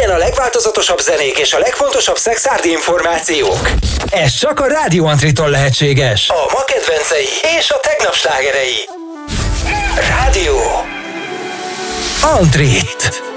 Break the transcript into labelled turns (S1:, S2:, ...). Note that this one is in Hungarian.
S1: Helyen a legváltozatosabb zenék és a legfontosabb szexárdi információk. Ez csak a Rádió Antritól lehetséges. A ma kedvencei és a tegnap slágerei. Rádió Antrit.